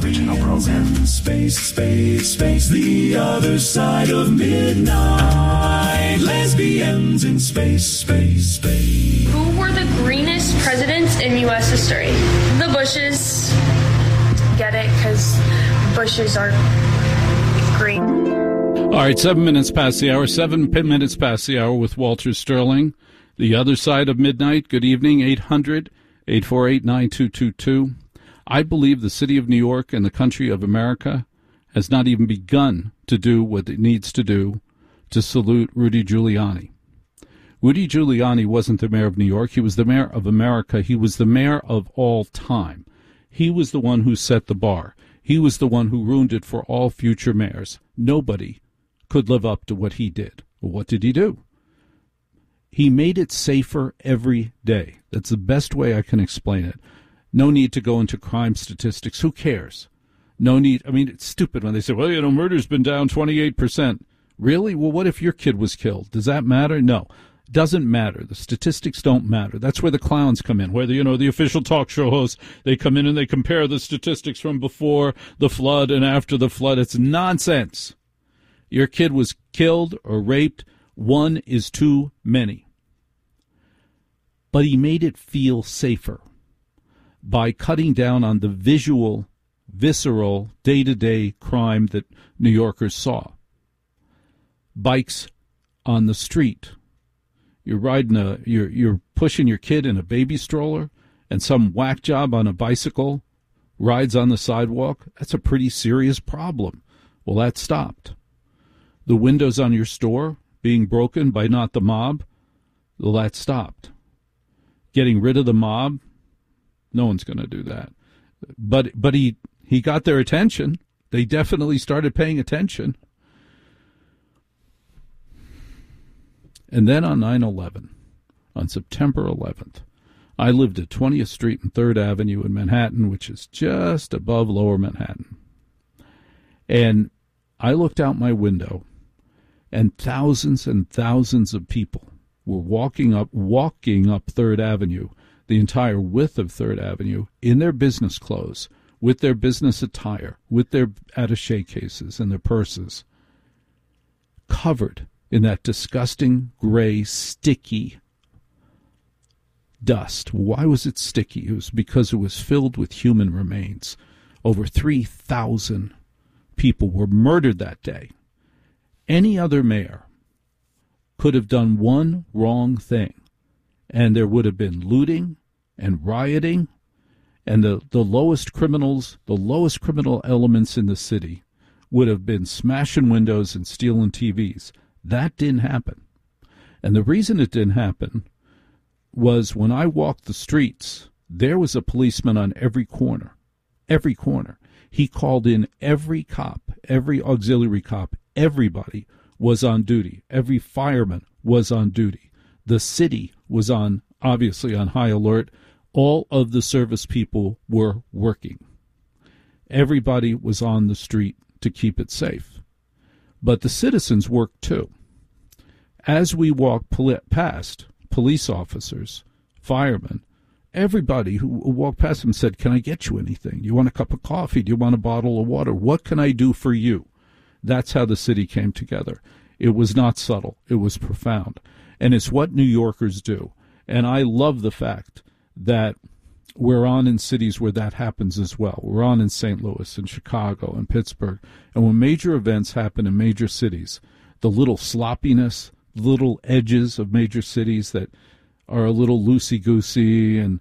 original program. Space, the other side of midnight. Lesbians in space. Who were the greenest presidents in U.S. history? The Bushes. Get it? Because Bushes are green. All right, 7 minutes past the hour. 7 minutes past the hour with Walter Sterling. The other side of midnight. Good evening, 800-848-9222. I believe the city of New York and the country of America has not even begun to do what it needs to do to salute Rudy Giuliani. Rudy Giuliani wasn't the mayor of New York. He was the mayor of America. He was the mayor of all time. He was the one who set the bar. He was the one who ruined it for all future mayors. Nobody could live up to what he did. Well, what did he do? He made it safer every day. That's the best way I can explain it. No need to go into crime statistics. Who cares? No need. I mean, it's stupid when they say, well, murder's been down 28%. Really? Well, what if your kid was killed? Does that matter? No. It doesn't matter. The statistics don't matter. That's where the clowns come in, where the official talk show hosts, they come in and they compare the statistics from before the flood and after the flood. It's nonsense. Your kid was killed or raped. One is too many. But he made it feel safer by cutting down on the visual, visceral, day-to-day crime that New Yorkers saw. Bikes on the street. You're pushing your kid in a baby stroller, and some whack job on a bicycle rides on the sidewalk. That's a pretty serious problem. Well, that stopped. The windows on your store being broken by not the mob, well, that stopped. Getting rid of the mob, no one's going to do that. But he got their attention. They definitely started paying attention. And then on 9/11, on September 11th, I lived at 20th Street and 3rd Avenue in Manhattan, which is just above Lower Manhattan. And I looked out my window, and thousands of people were walking up 3rd Avenue, the entire width of 3rd Avenue, in their business clothes, with their business attire, with their attaché cases and their purses, covered in that disgusting, gray, sticky dust. Why was it sticky? It was because it was filled with human remains. Over 3,000 people were murdered that day. Any other mayor could have done one wrong thing, and there would have been looting and rioting, and the lowest criminal elements in the city would have been smashing windows and stealing TVs. That didn't happen. And the reason it didn't happen was when I walked the streets, there was a policeman on every corner. Every corner. He called in every cop, every auxiliary cop. Everybody was on duty. Every fireman was on duty. The city was obviously on high alert. All of the service people were working. Everybody was on the street to keep it safe. But the citizens worked too. As we walked past police officers, firemen, everybody who walked past them said, "Can I get you anything? Do you want a cup of coffee? Do you want a bottle of water? What can I do for you?" That's how the city came together. It was not subtle. It was profound. And it's what New Yorkers do. And I love the fact that we're on in cities where that happens as well. We're on in St. Louis and Chicago and Pittsburgh. And when major events happen in major cities, the little sloppiness, little edges of major cities that are a little loosey-goosey and,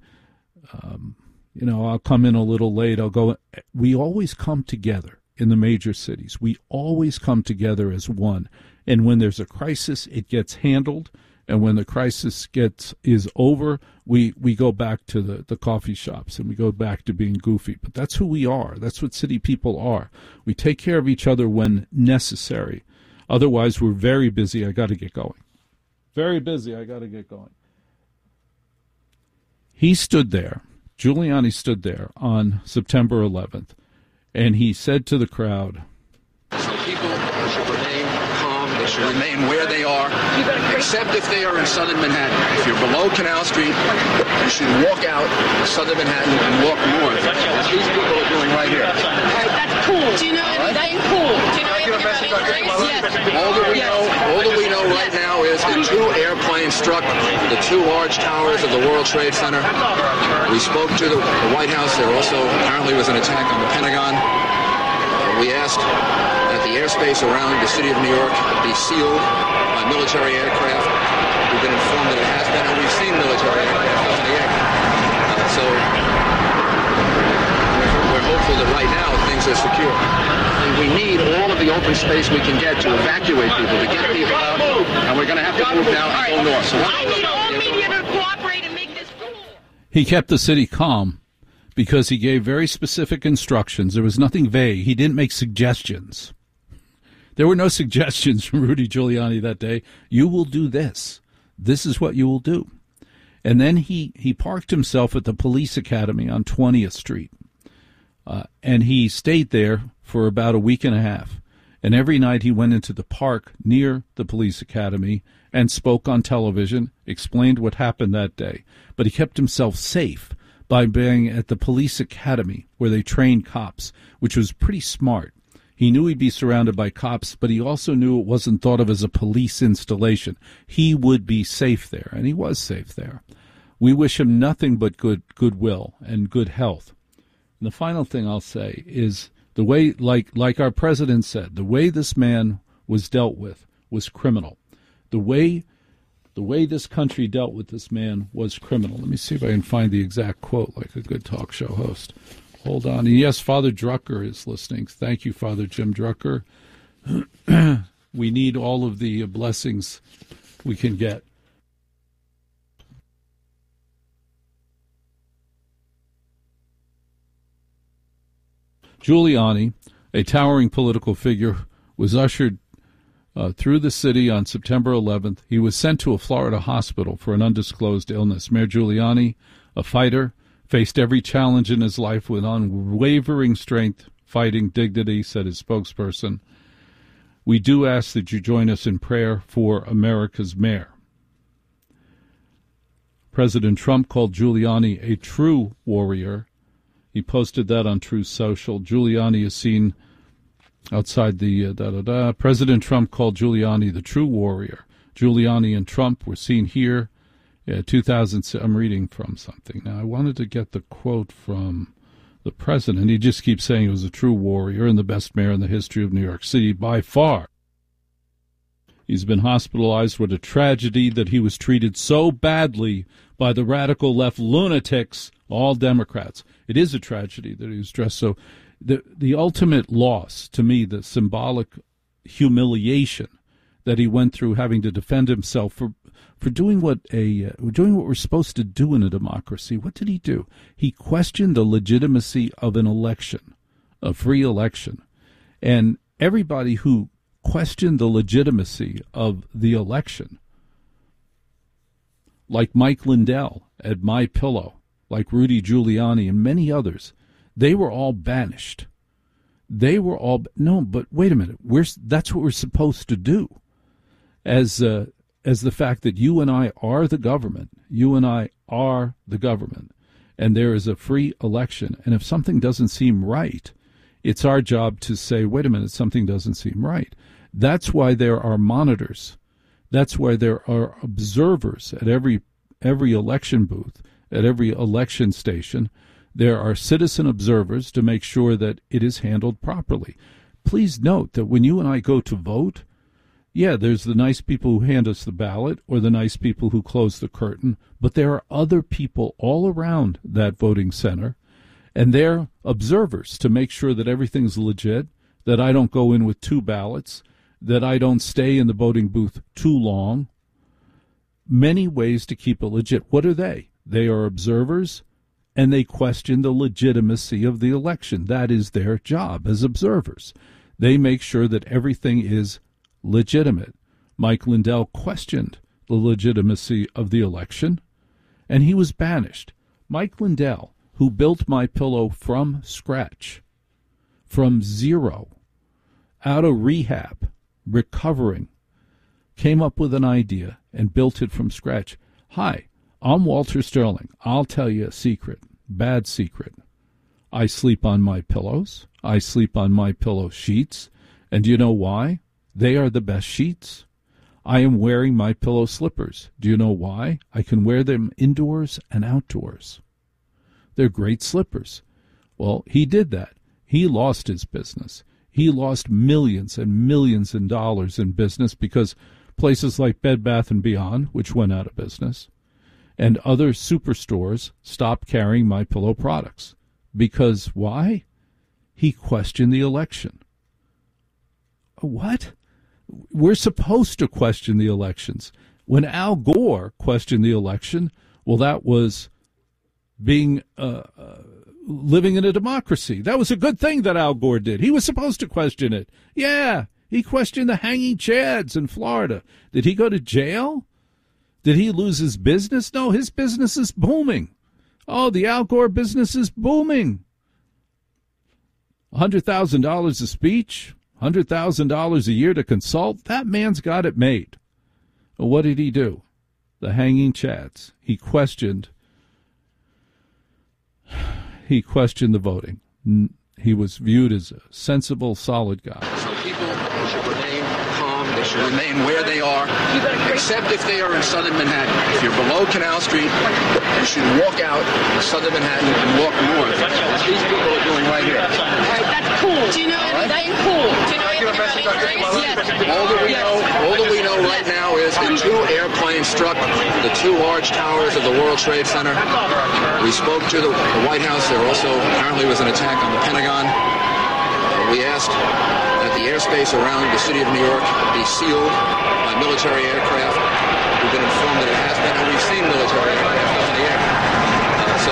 I'll come in a little late, I'll go. We always come together in the major cities. We always come together as one. And when there's a crisis, it gets handled. And when the crisis is over, we go back to the coffee shops and we go back to being goofy. But that's who we are. That's what city people are. We take care of each other when necessary. Otherwise, we're very busy. I got to get going. Very busy. I got to get going. He stood there. Giuliani stood there on September 11th, and he said to the crowd, "So people should remain calm. They should remain where they are, except if they are in southern Manhattan. If you're below Canal Street, you should walk out of southern Manhattan and walk north, as these people are doing right here. struck the two large towers of the World Trade Center. We spoke to the White House. There also apparently was an attack on the Pentagon. We asked that the airspace around the city of New York be sealed by military aircraft. We've been informed that it has been, and we've seen military aircraft up in the air. So we're hopeful that right now things are secure. We need all of the open space we can get to evacuate people, to get people out, and we're going to have to move now and go north. So I need all media to cooperate and make this cool. He kept the city calm because he gave very specific instructions. There was nothing vague. He didn't make suggestions. There were no suggestions from Rudy Giuliani that day. You will do this. This is what you will do. And then he parked himself at the police academy on 20th Street. And he stayed there for about a week and a half. And every night he went into the park near the police academy and spoke on television, explained what happened that day. But he kept himself safe by being at the police academy where they trained cops, which was pretty smart. He knew he'd be surrounded by cops, but he also knew it wasn't thought of as a police installation. He would be safe there, and he was safe there. We wish him nothing but goodwill and good health. And the final thing I'll say is the way, like our president said, the way this man was dealt with was criminal. The way this country dealt with this man was criminal. Let me see if I can find the exact quote like a good talk show host. Hold on. And yes, Father Drucker is listening. Thank you, Father Jim Drucker. We need all of the blessings we can get. Giuliani, a towering political figure, was ushered through the city on September 11th. He was sent to a Florida hospital for an undisclosed illness. Mayor Giuliani, a fighter, faced every challenge in his life with unwavering strength, fighting dignity, said his spokesperson. We do ask that you join us in prayer for America's mayor. President Trump called Giuliani a true warrior. He posted that on Truth Social. Giuliani is seen outside the President Trump called Giuliani the true warrior. Giuliani and Trump were seen here. 2000. I'm reading from something. Now, I wanted to get the quote from the president. He just keeps saying he was a true warrior and the best mayor in the history of New York City by far. He's been hospitalized. What a tragedy that he was treated so badly by the radical left lunatics, all Democrats. It is a tragedy that he was dressed so. The ultimate loss, to me, the symbolic humiliation that he went through having to defend himself for doing what we're supposed to do in a democracy. What did he do? He questioned the legitimacy of an election, a free election. And everybody who questioned the legitimacy of the election, like Mike Lindell at MyPillow, like Rudy Giuliani and many others, they were all banished. They were all no, but wait a minute. That's what we're supposed to do. As the fact that you and I are the government. You and I are the government. And there is a free election. And if something doesn't seem right, it's our job to say, wait a minute, something doesn't seem right. That's why there are monitors. That's why there are observers at every election booth, at every election station. There are citizen observers to make sure that it is handled properly. Please note that when you and I go to vote, yeah, there's the nice people who hand us the ballot or the nice people who close the curtain, but there are other people all around that voting center, and they're observers to make sure that everything's legit, that I don't go in with two ballots, that I don't stay in the voting booth too long. Many ways to keep it legit. What are they? They are observers, and they question the legitimacy of the election. That is their job as observers. They make sure that everything is legitimate. Mike Lindell questioned the legitimacy of the election, and he was banished. Mike Lindell, who built MyPillow from scratch, from zero, out of rehab, recovering, came up with an idea and built it from scratch. Hi, I'm Walter Sterling. I'll tell you a secret, bad secret. I sleep on my pillows. I sleep on MyPillow sheets. And do you know why? They are the best sheets. I am wearing MyPillow slippers. Do you know why? I can wear them indoors and outdoors. They're great slippers. Well, he did that. He lost his business. He lost millions and millions in dollars in business because places like Bed Bath & Beyond, which went out of business, and other superstores stopped carrying MyPillow products. Because why? He questioned the election. What? We're supposed to question the elections. When Al Gore questioned the election, well, that was being living in a democracy. That was a good thing that Al Gore did. He was supposed to question it. Yeah, he questioned the hanging chads in Florida. Did he go to jail? Did he lose his business? No, his business is booming. Oh, the Al Gore business is booming. $100,000 a speech, $100,000 a year to consult. That man's got it made. Well, what did he do? The hanging chads. He questioned the voting. He was viewed as a sensible, solid guy. So people should remain calm. They should remain where they are, except if they are in southern Manhattan. If you're below Canal Street, you should walk out of southern Manhattan and walk north, as these people are doing right here. That's cool. Do you know anything? Cool. Do you know anything about it? All that we know right now is that 2 airplanes struck the 2 large towers of the World Trade Center. We spoke to the White House. There also apparently was an attack on the Pentagon. We asked that the airspace around the city of New York be sealed by military aircraft. We've been informed that it has been, and we've seen military aircraft up in the air. So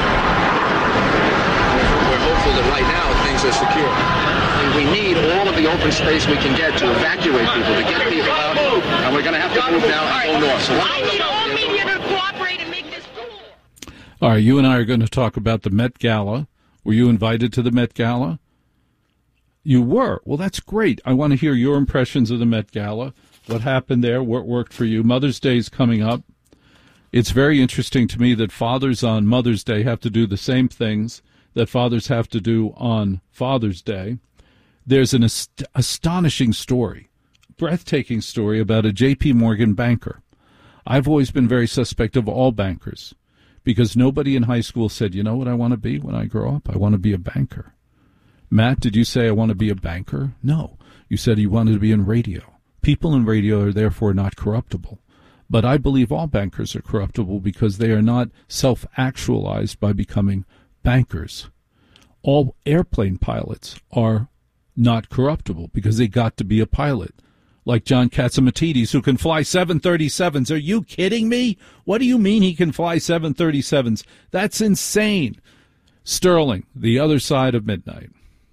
we're hopeful that right now things are secure. And we need all of the open space we can get to evacuate people, to get people out, and we're going to have to move now and go north. So I need all media to cooperate and make this cool. All right, you and I are going to talk about the Met Gala. Were you invited to the Met Gala? You were. Well, that's great. I want to hear your impressions of the Met Gala. What happened there? What worked for you? Mother's Day is coming up. It's very interesting to me that fathers on Mother's Day have to do the same things that fathers have to do on Father's Day. There's an astonishing story, breathtaking story about a J.P. Morgan banker. I've always been very suspect of all bankers because nobody in high school said, you know what I want to be when I grow up? I want to be a banker. Matt, did you say I want to be a banker? No. You said you wanted to be in radio. People in radio are therefore not corruptible. But I believe all bankers are corruptible because they are not self-actualized by becoming bankers. All airplane pilots are not corruptible because they got to be a pilot. Like John Catsimatidis, who can fly 737s. Are you kidding me? What do you mean he can fly 737s? That's insane. Sterling, The Other Side of Midnight.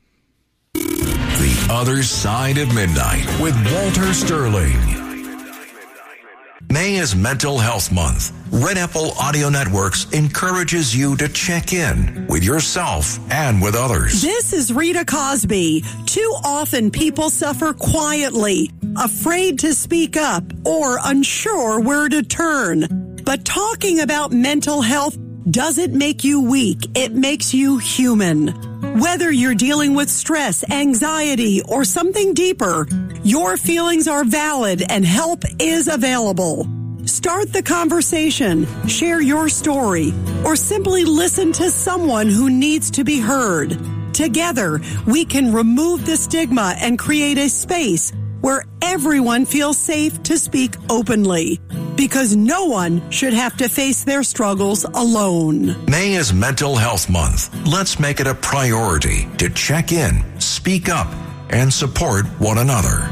The Other Side of Midnight with Walter Sterling. May is Mental Health Month. Red Apple Audio Networks encourages you to check in with yourself and with others. This is Rita Cosby. Too often people suffer quietly, afraid to speak up or unsure where to turn. But talking about mental health doesn't make you weak. It makes you human. Whether you're dealing with stress, anxiety, or something deeper, your feelings are valid and help is available. Start the conversation, share your story, or simply listen to someone who needs to be heard. Together, we can remove the stigma and create a space where everyone feels safe to speak openly, because no one should have to face their struggles alone. May is Mental Health Month. Let's make it a priority to check in, speak up, and support one another.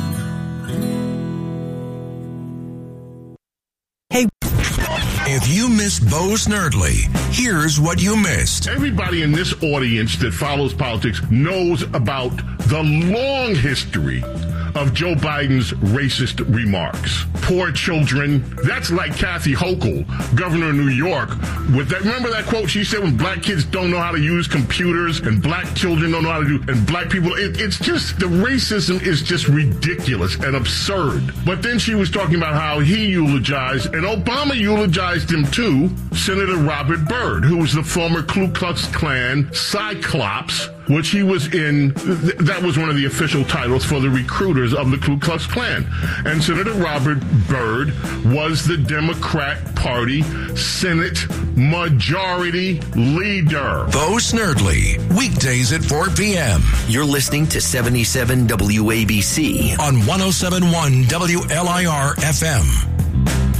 Hey. If you missed Bo Snerdley, here's what you missed. Everybody in this audience that follows politics knows about the long history of Joe Biden's racist remarks. Poor children. That's like Kathy Hochul, governor of New York, with that. Remember that quote she said when black kids don't know how to use computers and black children don't know how to do, and black people, it's just, the racism is just ridiculous and absurd. But then she was talking about how he eulogized, and Obama eulogized him too, Senator Robert Byrd, who was the former Ku Klux Klan Cyclops, which he was in. That was one of the official titles for the recruiters of the Ku Klux Klan. And Senator Robert Byrd was the Democrat Party Senate Majority Leader. Bo Snerdly, weekdays at 4 p.m. You're listening to 77 WABC on 107.1 WLIR FM.